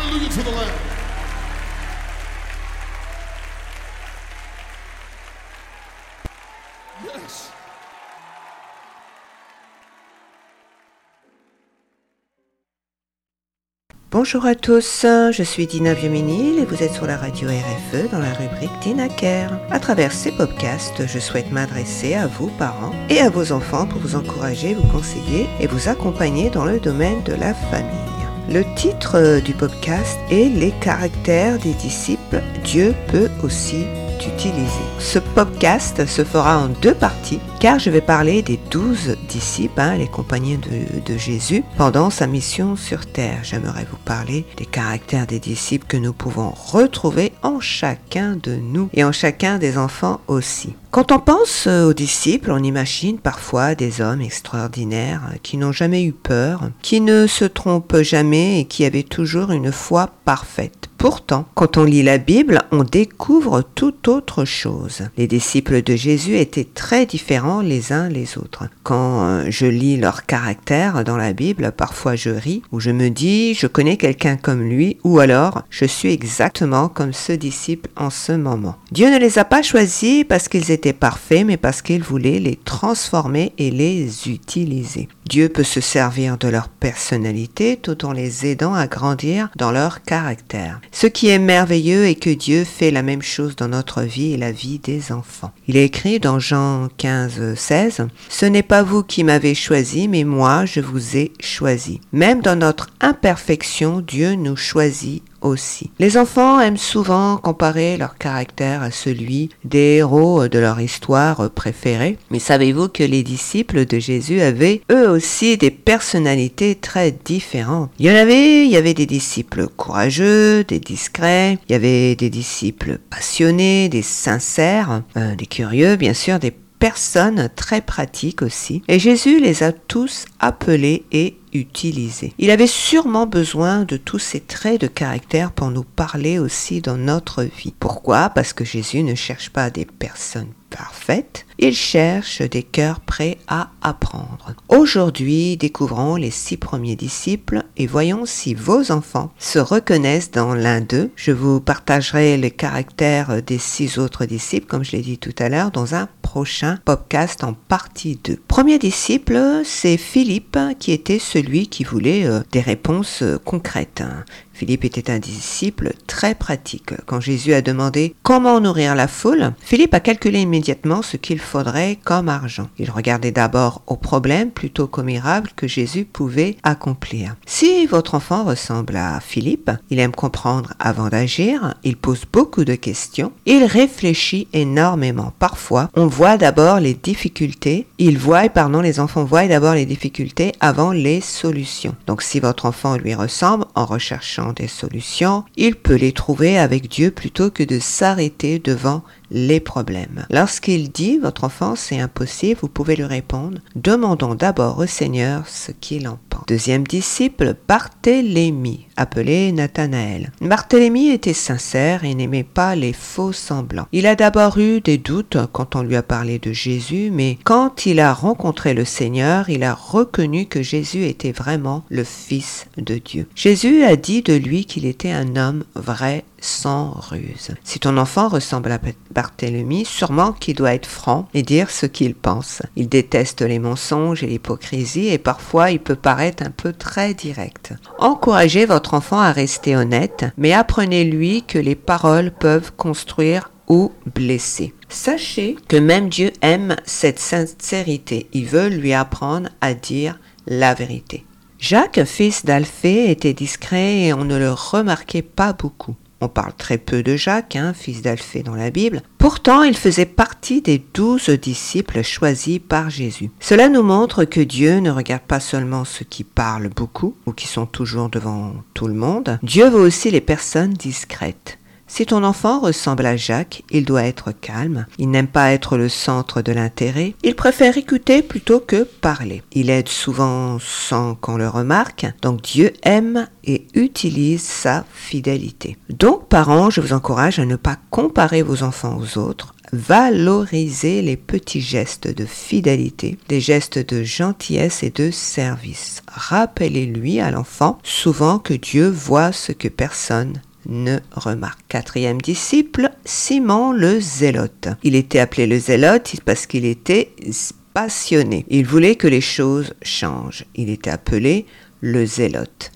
Hallelujah to the Lamb. Yes. Bonjour à tous, je suis Dina Vieux-Ménil et vous êtes sur la radio RFE dans la rubrique Dina Care. À travers ces podcasts, je souhaite m'adresser à vous, parents, et à vos enfants pour vous encourager, vous conseiller et vous accompagner dans le domaine de la famille. Le titre du podcast est « Les caractères des disciples, Dieu peut aussi utiliser ». Ce podcast se fera en 2 parties car je vais parler des 12 disciples, les compagnons de Jésus, pendant sa mission sur terre. J'aimerais vous parler des caractères des disciples que nous pouvons retrouver en chacun de nous et en chacun des enfants aussi. Quand on pense aux disciples, on imagine parfois des hommes extraordinaires qui n'ont jamais eu peur, qui ne se trompent jamais et qui avaient toujours une foi parfaite. Pourtant, quand on lit la Bible, on découvre tout autre chose. Les disciples de Jésus étaient très différents les uns les autres. Quand je lis leur caractère dans la Bible, parfois je ris ou je me dis je connais quelqu'un comme lui ou alors je suis exactement comme ce disciple en ce moment. Dieu ne les a pas choisis parce qu'ils étaient parfaits mais parce qu'il voulait les transformer et les utiliser. Dieu peut se servir de leur personnalité tout en les aidant à grandir dans leur caractère. Ce qui est merveilleux est que Dieu fait la même chose dans notre vie et la vie des enfants. Il est écrit dans Jean 15:16 « Ce n'est pas vous qui m'avez choisi, mais moi je vous ai choisi. » Même dans notre imperfection, Dieu nous choisit aussi. Les enfants aiment souvent comparer leur caractère à celui des héros de leur histoire préférée. Mais savez-vous que les disciples de Jésus avaient eux aussi des personnalités très différentes? Il y avait des disciples courageux, des discrets, il y avait des disciples passionnés, des sincères, des curieux, bien sûr, des personnes très pratiques aussi. Et Jésus les a tous appelés et utilisés. Il avait sûrement besoin de tous ces traits de caractère pour nous parler aussi dans notre vie. Pourquoi? Parce que Jésus ne cherche pas des personnes parfaites, il cherche des cœurs prêts à apprendre. Aujourd'hui, découvrons les 6 premiers disciples et voyons si vos enfants se reconnaissent dans l'un d'eux. Je vous partagerai les caractères des 6 autres disciples, comme je l'ai dit tout à l'heure, dans un prochain podcast en partie 2. Premier disciple, c'est Philippe, qui était celui qui voulait des réponses concrètes. Philippe était un disciple très pratique. Quand Jésus a demandé comment nourrir la foule, Philippe a calculé immédiatement ce qu'il faudrait comme argent. Il regardait d'abord au problème plutôt qu'au miracle que Jésus pouvait accomplir. Si votre enfant ressemble à Philippe, il aime comprendre avant d'agir, il pose beaucoup de questions, il réfléchit énormément. Parfois, on voit d'abord les difficultés, les enfants voient d'abord les difficultés avant les solutions. Donc si votre enfant lui ressemble en recherchant des solutions, il peut les trouver avec Dieu plutôt que de s'arrêter devant les problèmes. Lorsqu'il dit « Votre enfant, c'est impossible », vous pouvez lui répondre « Demandons d'abord au Seigneur ce qu'il en pense ». Deuxième disciple, Barthélemy, appelé Nathanaël. Barthélemy était sincère et n'aimait pas les faux semblants. Il a d'abord eu des doutes quand on lui a parlé de Jésus, mais quand il a rencontré le Seigneur, il a reconnu que Jésus était vraiment le Fils de Dieu. Jésus a dit de lui qu'il était un homme vrai, sans ruse. Si ton enfant ressemble à Barthélemy, sûrement qu'il doit être franc et dire ce qu'il pense. Il déteste les mensonges et l'hypocrisie et parfois il peut paraître un peu très direct. Encouragez votre enfant à rester honnête, mais apprenez-lui que les paroles peuvent construire ou blesser. Sachez que même Dieu aime cette sincérité. Il veut lui apprendre à dire la vérité. Jacques, fils d'Alphée, était discret et on ne le remarquait pas beaucoup. On parle très peu de Jacques, fils d'Alphée dans la Bible. Pourtant, il faisait partie des 12 disciples choisis par Jésus. Cela nous montre que Dieu ne regarde pas seulement ceux qui parlent beaucoup ou qui sont toujours devant tout le monde. Dieu veut aussi les personnes discrètes. Si ton enfant ressemble à Jacques, il doit être calme, il n'aime pas être le centre de l'intérêt, il préfère écouter plutôt que parler. Il aide souvent sans qu'on le remarque, donc Dieu aime et utilise sa fidélité. Donc parents, je vous encourage à ne pas comparer vos enfants aux autres, valorisez les petits gestes de fidélité, des gestes de gentillesse et de service. Rappelez-lui à l'enfant souvent que Dieu voit ce que personne ne remarque. Quatrième disciple, Simon le Zélote. Il était appelé le Zélote parce qu'il était passionné. Il voulait que les choses changent. Il était appelé le Zélote.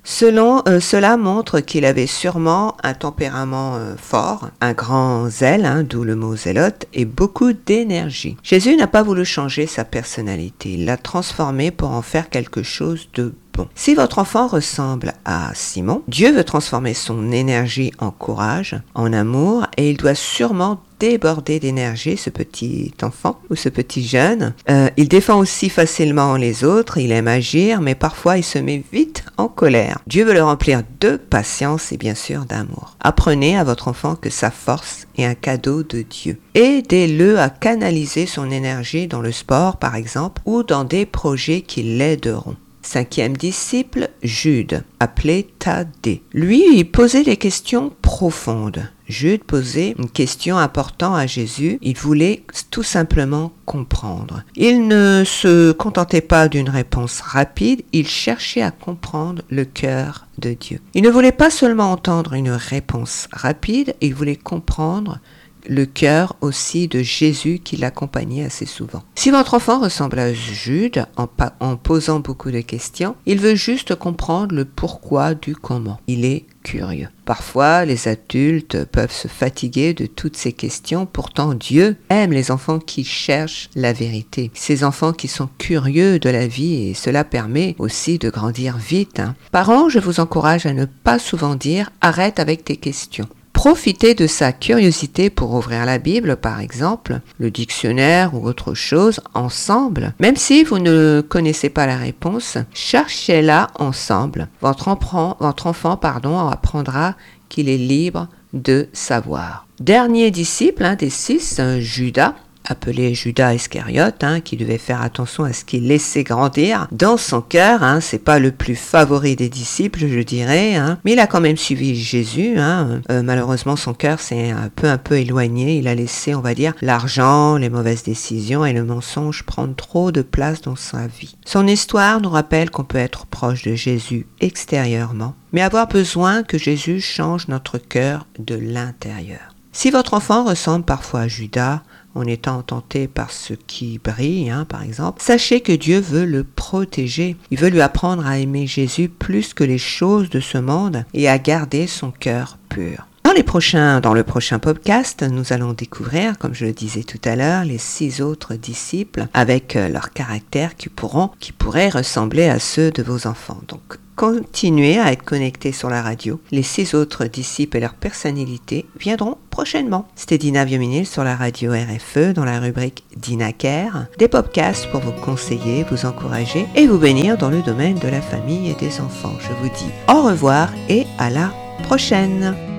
Cela montre qu'il avait sûrement un tempérament fort, un grand zèle, d'où le mot zélote, et beaucoup d'énergie. Jésus n'a pas voulu changer sa personnalité, il l'a transformée pour en faire quelque chose de bon. Si votre enfant ressemble à Simon, Dieu veut transformer son énergie en courage, en amour, et il doit sûrement déborder d'énergie, ce petit enfant ou ce petit jeune. Il défend aussi facilement les autres, il aime agir, mais parfois il se met vite en colère. Dieu veut le remplir de patience et bien sûr d'amour. Apprenez à votre enfant que sa force est un cadeau de Dieu. Aidez-le à canaliser son énergie dans le sport par exemple ou dans des projets qui l'aideront. Cinquième disciple, Jude, appelé Thaddée. Lui, il posait des questions profondes. Jude posait une question importante à Jésus. Il voulait tout simplement comprendre. Il ne se contentait pas d'une réponse rapide, il cherchait à comprendre le cœur de Dieu. Il ne voulait pas seulement entendre une réponse rapide, il voulait comprendre le cœur aussi de Jésus qui l'accompagnait assez souvent. Si votre enfant ressemble à Jude en posant beaucoup de questions, il veut juste comprendre le pourquoi du comment. Il est curieux. Parfois, les adultes peuvent se fatiguer de toutes ces questions. Pourtant, Dieu aime les enfants qui cherchent la vérité. Ces enfants qui sont curieux de la vie et cela permet aussi de grandir vite. Parents, je vous encourage à ne pas souvent dire « arrête avec tes questions ». Profitez de sa curiosité pour ouvrir la Bible, par exemple, le dictionnaire ou autre chose, ensemble. Même si vous ne connaissez pas la réponse, cherchez-la ensemble. Votre enfant apprendra qu'il est libre de savoir. Dernier disciple des 6, Judas, appelé Judas Iscariote, qui devait faire attention à ce qu'il laissait grandir dans son cœur. C'est pas le plus favori des disciples, je dirais, mais il a quand même suivi Jésus. Malheureusement, son cœur s'est un peu éloigné. Il a laissé, on va dire, l'argent, les mauvaises décisions et le mensonge prendre trop de place dans sa vie. Son histoire nous rappelle qu'on peut être proche de Jésus extérieurement, mais avoir besoin que Jésus change notre cœur de l'intérieur. Si votre enfant ressemble parfois à Judas, en étant tenté par ce qui brille, par exemple, sachez que Dieu veut le protéger. Il veut lui apprendre à aimer Jésus plus que les choses de ce monde et à garder son cœur pur. Dans le prochain podcast, nous allons découvrir, comme je le disais tout à l'heure, les 6 autres disciples avec leur caractère qui pourraient ressembler à ceux de vos enfants. Donc, continuez à être connectés sur la radio. Les 6 autres disciples et leur personnalité viendront prochainement. C'était Dina Viominil sur la radio RFE dans la rubrique Dina Care. Des podcasts pour vous conseiller, vous encourager et vous bénir dans le domaine de la famille et des enfants. Je vous dis au revoir et à la prochaine.